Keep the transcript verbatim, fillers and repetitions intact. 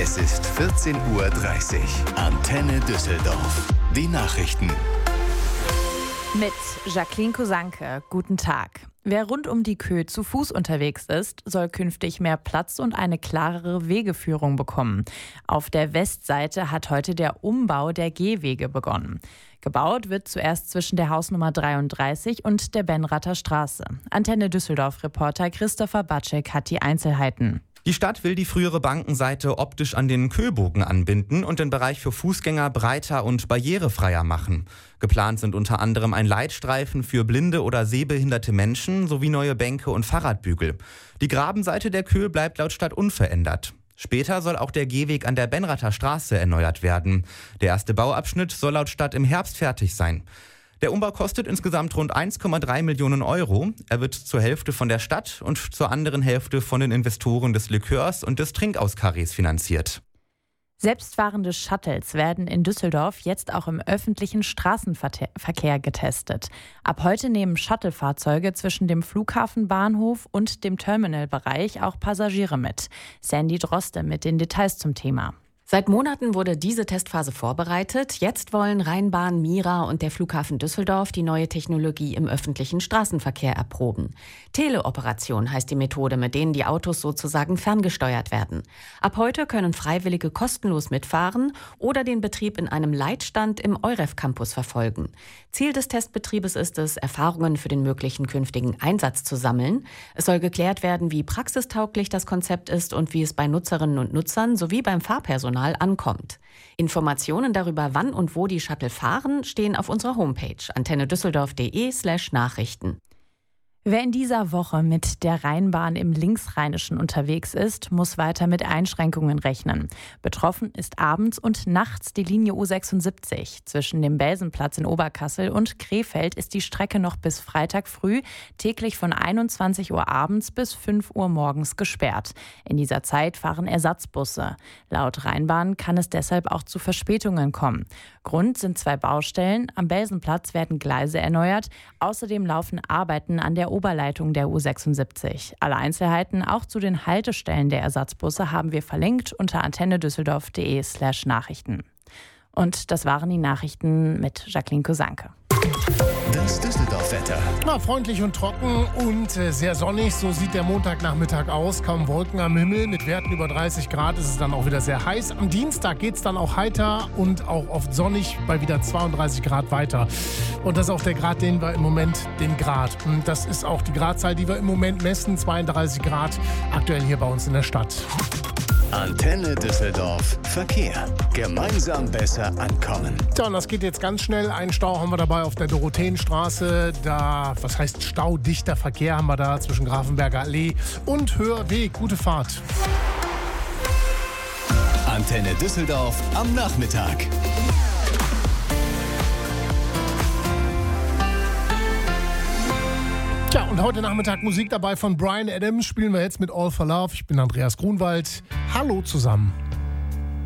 Es ist vierzehn Uhr dreißig. Antenne Düsseldorf. Die Nachrichten. Mit Jacqueline Kosanke. Guten Tag. Wer rund um die Kö zu Fuß unterwegs ist, soll künftig mehr Platz und eine klarere Wegeführung bekommen. Auf der Westseite hat heute der Umbau der Gehwege begonnen. Gebaut wird zuerst zwischen der Hausnummer dreiunddreißig und der Benrather Straße. Antenne Düsseldorf-Reporter Christopher Batschek hat die Einzelheiten. Die Stadt will die frühere Bankenseite optisch an den Köbogen anbinden und den Bereich für Fußgänger breiter und barrierefreier machen. Geplant sind unter anderem ein Leitstreifen für blinde oder sehbehinderte Menschen sowie neue Bänke und Fahrradbügel. Die Grabenseite der Kö bleibt laut Stadt unverändert. Später soll auch der Gehweg an der Benrather Straße erneuert werden. Der erste Bauabschnitt soll laut Stadt im Herbst fertig sein. Der Umbau kostet insgesamt rund eins Komma drei Millionen Euro. Er wird zur Hälfte von der Stadt und zur anderen Hälfte von den Investoren des Likörs und des Trinkauskarrés finanziert. Selbstfahrende Shuttles werden in Düsseldorf jetzt auch im öffentlichen Straßenverkehr getestet. Ab heute nehmen Shuttlefahrzeuge zwischen dem Flughafenbahnhof und dem Terminalbereich auch Passagiere mit. Sandy Droste mit den Details zum Thema. Seit Monaten wurde diese Testphase vorbereitet. Jetzt wollen Rheinbahn, Mira und der Flughafen Düsseldorf die neue Technologie im öffentlichen Straßenverkehr erproben. Teleoperation heißt die Methode, mit denen die Autos sozusagen ferngesteuert werden. Ab heute können Freiwillige kostenlos mitfahren oder den Betrieb in einem Leitstand im Euref Campus verfolgen. Ziel des Testbetriebes ist es, Erfahrungen für den möglichen künftigen Einsatz zu sammeln. Es soll geklärt werden, wie praxistauglich das Konzept ist und wie es bei Nutzerinnen und Nutzern sowie beim Fahrpersonal ankommt. Informationen darüber, wann und wo die Shuttle fahren, stehen auf unserer Homepage antennedüsseldorf.de slash Nachrichten. Wer in dieser Woche mit der Rheinbahn im Linksrheinischen unterwegs ist, muss weiter mit Einschränkungen rechnen. Betroffen ist abends und nachts die Linie U sechsundsiebzig. Zwischen dem Belsenplatz in Oberkassel und Krefeld ist die Strecke noch bis Freitag früh täglich von einundzwanzig Uhr abends bis fünf Uhr morgens gesperrt. In dieser Zeit fahren Ersatzbusse. Laut Rheinbahn kann es deshalb auch zu Verspätungen kommen. Grund sind zwei Baustellen. Am Belsenplatz werden Gleise erneuert. Außerdem laufen Arbeiten an der Oberleitung der U sechsundsiebzig. Alle Einzelheiten auch zu den Haltestellen der Ersatzbusse haben wir verlinkt unter antennedüsseldorf.de slash Nachrichten. Und das waren die Nachrichten mit Jacqueline Kosanke. Das Düsseldorf-Wetter. Na, freundlich und trocken und äh, sehr sonnig. So sieht der Montagnachmittag aus. Kaum Wolken am Himmel. Mit Werten über dreißig Grad ist es dann auch wieder sehr heiß. Am Dienstag geht es dann auch heiter und auch oft sonnig bei wieder zweiunddreißig Grad weiter. Und das ist auch der Grad, den wir im Moment, den Grad. Und das ist auch die Gradzahl, die wir im Moment messen. zweiunddreißig Grad aktuell hier bei uns in der Stadt. Antenne Düsseldorf Verkehr. Gemeinsam besser ankommen. Ja, und das geht jetzt ganz schnell. Einen Stau haben wir dabei auf der Dorotheenstraße. Da, was heißt staudichter Verkehr haben wir da zwischen Grafenberger Allee und Hörweg. Gute Fahrt. Antenne Düsseldorf am Nachmittag. Tja, und heute Nachmittag Musik dabei von Bryan Adams. Spielen wir jetzt mit All for Love. Ich bin Andreas Grunwald. Hallo zusammen.